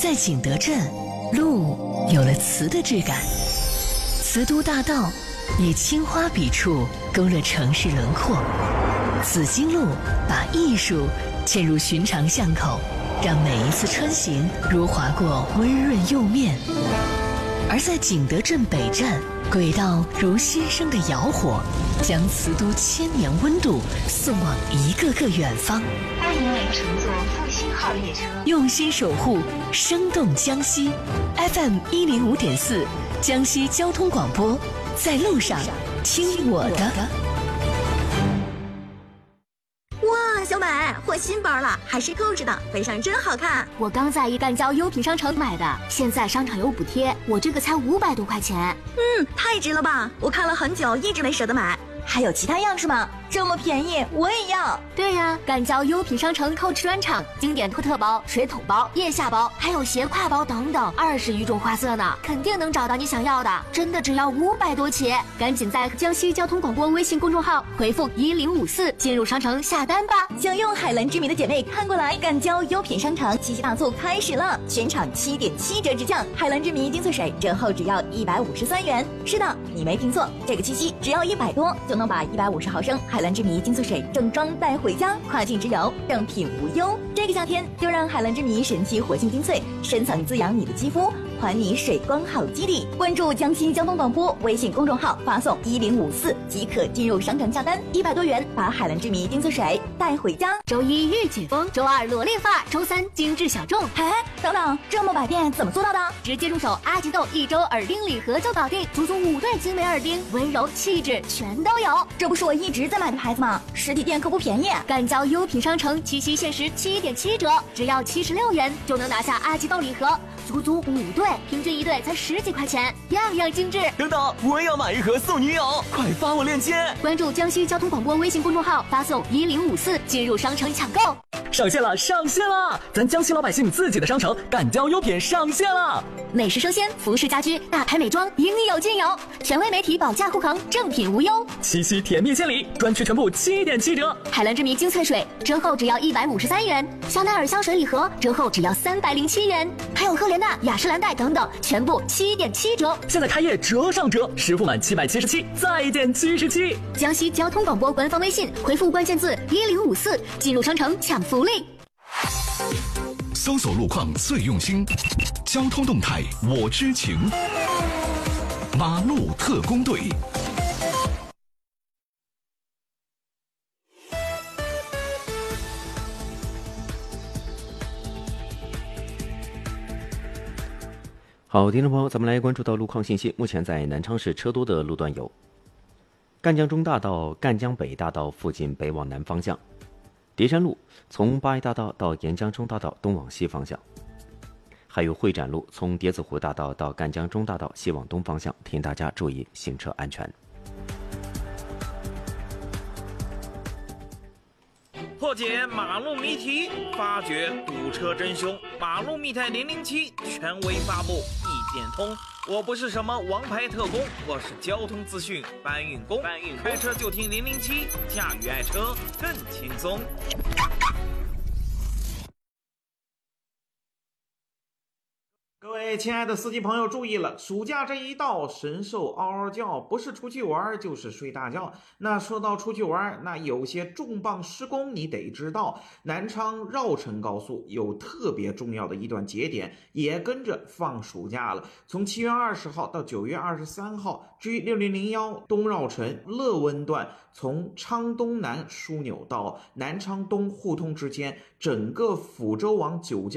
在景德镇，路有了瓷的质感，瓷都大道以青花笔触勾勒城市轮廓，紫荆路把艺术嵌入寻常巷口，让每一次穿行如划过温润釉面。而在景德镇北站，轨道如新生的窑火，将瓷都千年温度送往一个个远方。 欢迎您乘坐复兴号列车， 用心守护生动江西。 FM105.4 江西交通广播，在路上听我的。 哇，小美换新包了，还是扣子的，背上真好看。 我刚在一赣交优品商城买的，现在商场有补贴，我这个才500多块钱。 太值了吧！我看了很久，一直没舍得买。还有其他样式吗？这么便宜，我也要。 对呀，赣交优品商城扣子专场，经典托特包、水桶包、腋下包，还有斜挎包等等，20余种花色呢，肯定能找到你想要的。真的只要500多起，赶紧在江西交通广播微信公众号回复1054进入商城下单吧。 想用海蓝之谜的姐妹看过来，赣交优品商场七夕大促开始了，全场7.7折直降，海蓝之谜精粹水折后只要153元。是的，你没听错，这个七夕只要100多就能把150毫升海蓝之谜精粹水正装带回家，跨境直邮，正品无忧。这个夏天就让海蓝之谜神奇活性精粹深层滋养你的肌肤，还你水光好基底。关注江西交通广播微信公众号，发送1054即可进入商城下单，100多元把海蓝之谜精粹水带回家。 周一御姐风，周二萝莉发，周三精致小众。 等等，这么百变怎么做到的？ 直接入手阿吉豆1周耳钉礼盒就搞定，足足5对精美耳钉，温柔气质全都有。 这不是我一直在买的牌子吗？实体店可不便宜。 赣交优品商城七夕限时7.7折，只要76元就能拿下阿吉豆礼盒，足足5对，平均1对才10几块钱，样样精致。 等等，我也要买一盒送女友，快发我链接。 关注江西交通广播微信公众号，发送1054进入商城抢购。 上线了，上线了！咱江西老百姓自己的商城赣交优品上线了。 美食生鲜、服饰家居、大牌美妆，应有尽有。权威媒体保价护航，正品无忧。 七夕甜蜜献礼，专区全部7.7折。 海蓝之谜精粹水折后只要153元，香奈儿香水礼盒折后只要307元，还有赫莲娜、雅诗兰黛等等，全部7.7折。 现在开业折上折，实付满777再减77。 江西交通广播官方微信回复关键字1054进入商城抢福利。 搜索路况最用心，交通动态我知情。马路特工队。 好，听众朋友，咱们来关注到路况信息。目前在南昌市车多的路段有赣江中大道、赣江北大道附近北往南方向，叠山路从八一大道到沿江中大道东往西方向，还有会展路从叠子湖大道到赣江中大道西往东方向，提醒大家注意行车安全。 破解马路谜题，发掘堵车真凶。马路密探007权威发布，一点通。我不是什么王牌特工，我是交通资讯搬运工。开车就听007，驾驭爱车更轻松。各位亲爱的司机朋友注意了，暑假这一到，神兽嗷嗷叫，不是出去玩就是睡大觉。那说到出去玩，那有些重磅施工你得知道。南昌绕城高速有特别重要的一段节点，也跟着放暑假了。从7月20号到9月23号，G6001东绕城乐温段，从昌东南枢纽到南昌东互通之间，整个抚州往九江